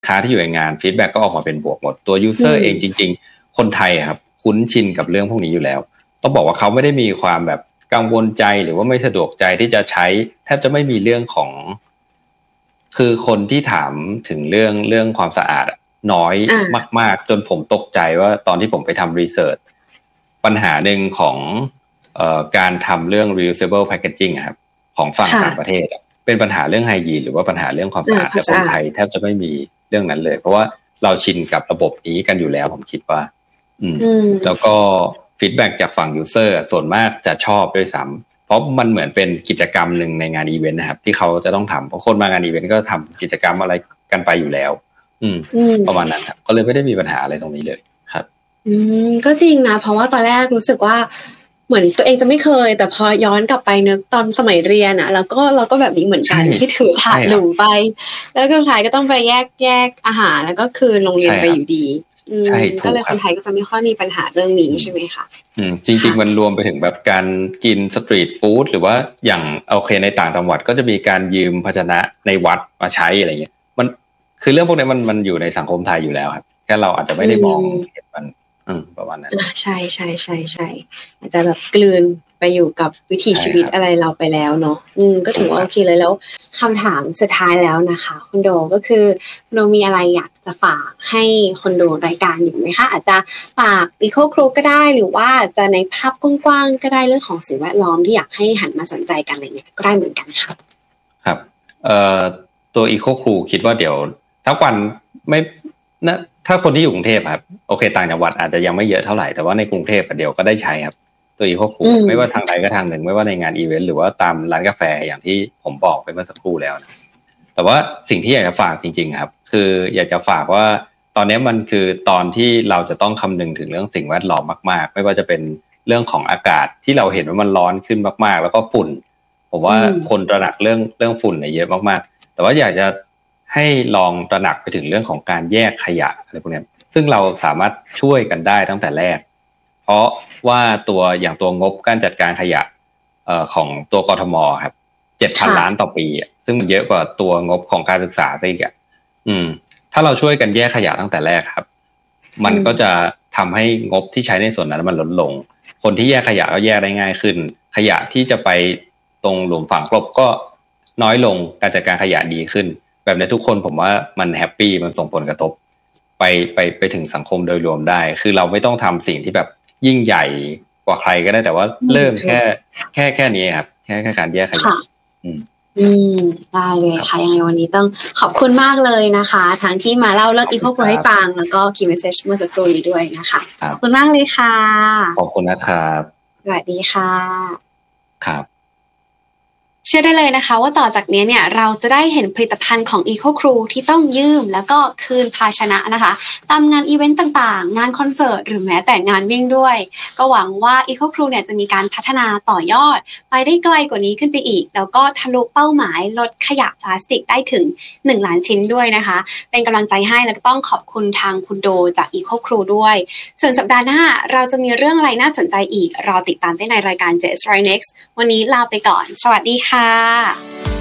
ค้าที่อยู่ในงานฟีดแบ็กก็ออกมาเป็นบวกหมดตัวยูเซอร์เองจริงๆคนไทยครับคุ้นชินกับเรื่องพวกนี้อยู่แล้วต้องบอกว่าเขาไม่ได้มีความแบบกังวลใจหรือว่าไม่สะดวกใจที่จะใช้แทบจะไม่มีเรื่องของคือคนที่ถามถึงเรื่องความสะอาดน้อยมากๆจนผมตกใจว่าตอนที่ผมไปทำรีเสิร์ชปัญหาหนึ่งของการทำเรื่อง reusable packaging ครับของฝั่งต่างประเทศเป็นปัญหาเรื่องไฮยีนหรือว่าปัญหาเรื่องความสะอาดแต่คนไทยแทบจะไม่มีเรื่องนั้นเลยเพราะว่าเราชินกับระบบนี้กันอยู่แล้วผมคิดว่าแล้วก็ฟีดแบ็กจากฝั่งยูเซอร์ส่วนมากจะชอบด้วยซ้ำเพราะมันเหมือนเป็นกิจกรรมหนึ่งในงานอีเวนต์นะครับที่เขาจะต้องทำเพราะคนมางานอีเวนต์ก็ทำกิจกรรมอะไรกันไปอยู่แล้วประมาณนั้นครับก็เลยไม่ได้มีปัญหาอะไรตรงนี้เลยครับก็จริงนะเพราะว่าตอนแรกรู้สึกว่าเหมือนตัวเองจะไม่เคยแต่พอย้อนกลับไปนึกตอนสมัยเรียนอ่ะเราก็แบบนี้เหมือนกันที่ถือถาดหลุมไปแล้วก็สุดท้ายก็ต้องไปแยกอาหารแล้วก็คืนโรงเรียนไปอยู่ดีก็เลยคนไทยก็จะไม่ค่อยมีปัญหาเรื่องนี้ใช่ไหมคะจริงๆมันรวมไปถึงแบบการกินสตรีทฟู้ดหรือว่าอย่างโอเคในต่างจังหวัดก็จะมีการยืมภาชนะในวัดมาใช้อะไรเงี้ยมันคือเรื่องพวกนี้มันอยู่ในสังคมไทยอยู่แล้วครับแค่เราอาจจะไม่ได้มองเห็นมันประมาณนั้นใช่อาจจะแบบกลืนไปอยู่กับวิถีชีวิตอะไรเราไปแล้วเนาะก็ถือว่าโอเคเลยแล้วคำถามสุดท้ายแล้วนะคะคุณโดก็คือคุณโดมีอะไรอยากจะฝากให้คนดูรายการอยู่ไหมคะอาจจะฝาก Eco Crew ก็ได้หรือว่าจะในภาพกว้างๆก็ได้เรื่องของสิ่งแวดล้อมที่อยากให้หันมาสนใจกันอะไรเงี้ยก็ได้เหมือนกันค่ะครับตัว Eco Crew คิดว่าเดี๋ยวทั้งวันไม่นะถ้าคนที่อยู่กรุงเทพครับโอเคต่างจังหวัดอาจจะยังไม่เยอะเท่าไหร่แต่ว่าในกรุงเทพเดี๋ยวก็ได้ใช้ครับตัว Eco Crew ไม่ว่าทางใดก็ทางหนึ่งไม่ว่าในงานอีเวนต์หรือว่าตามร้านกาแฟอย่างที่ผมบอกไปเมื่อสักครู่แล้วนะแต่ว่าสิ่งที่อยากจะฝากจริงๆครับคืออยากจะฝากว่าตอนนี้มันคือตอนที่เราจะต้องคำนึงถึงเรื่องสิ่งแวดล้อมมากๆไม่ว่าจะเป็นเรื่องของอากาศที่เราเห็นว่ามันร้อนขึ้นมากๆแล้วก็ฝุ่นผมว่าคนตระหนักเรื่องฝุ่นเนี่ยเยอะมากๆแต่ว่าอยากจะให้ลองตระหนักไปถึงเรื่องของการแยกขยะอะไรพวกนี้ซึ่งเราสามารถช่วยกันได้ตั้งแต่แรกเพราะว่าอย่างตัวงบการจัดการขยะของตัวกทมครับ 7,000 ล้านต่อปีซึ่งมันเยอะกว่าตัวงบของการศึกษาซะอีกถ้าเราช่วยกันแยกขยะตั้งแต่แรกครับมันก็จะทำให้งบที่ใช้ในส่วนนั้นมันลดลงคนที่แยกขยะก็แยกได้ง่ายขึ้นขยะที่จะไปตรงหลุมฝังกลบก็น้อยลงการจัดการขยะดีขึ้นแบบนี้ทุกคนผมว่ามันแฮปปี้มันส่งผลกระทบไปถึงสังคมโดยรวมได้คือเราไม่ต้องทำสิ่งที่แบบยิ่งใหญ่กว่าใครก็ได้แต่ว่าเริ่มแค่นี้ครับแค่การแยกขยะได้เลยค่ะยังไงวันนี้ต้องขอบคุณมากเลยนะคะทั้งที่มาเล่าเรื่อง Eco Crew ให้ฟังแล้วก็คีย์เมสเสจเมื่อสักครู่นี้ด้วยนะคะขอบคุณมากเลยค่ะขอบคุณนะครับสวัสดีค่ะครับเชื่อได้เลยนะคะว่าต่อจากนี้เนี่ยเราจะได้เห็นผลิตภัณฑ์ของ Eco Crew ที่ต้องยืมแล้วก็คืนภาชนะนะคะตามงานอีเวนต์ต่างๆงานคอนเสิร์ตหรือแม้แต่งานวิ่งด้วยก็หวังว่า Eco Crew เนี่ยจะมีการพัฒนาต่อยอดไปได้ไกลกว่านี้ขึ้นไปอีกแล้วก็ทะลุเป้าหมายลดขยะพลาสติกได้ถึง1 ล้านชิ้นด้วยนะคะเป็นกำลังใจให้แล้วก็ต้องขอบคุณทางคุณโดจาก Eco Crew ด้วยส่วนสัปดาห์หน้าเราจะมีเรื่องอะไรน่าสนใจอีกรอติดตามได้ในรายการ JS Story Next วันนี้ลาไปก่อนสวัสดีค่ะ